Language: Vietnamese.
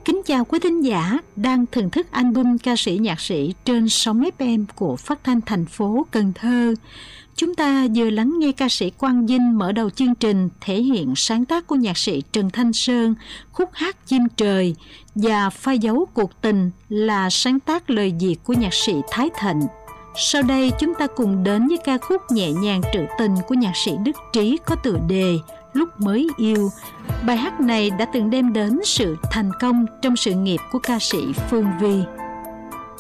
Kính chào quý thính giả đang thưởng thức album ca sĩ nhạc sĩ trên sóng FM của Phát thanh thành phố Cần Thơ. Chúng ta vừa lắng nghe ca sĩ Quang Vinh mở đầu chương trình thể hiện sáng tác của nhạc sĩ Trần Thanh Sơn, khúc hát Chim Trời, và Phai dấu cuộc tình là sáng tác lời Việt của nhạc sĩ Thái Thịnh. Sau đây chúng ta cùng đến với ca khúc nhẹ nhàng trữ tình của nhạc sĩ Đức Trí có tựa đề Lúc mới yêu. Bài hát này đã từng đem đến sự thành công trong sự nghiệp của ca sĩ Phương Vy.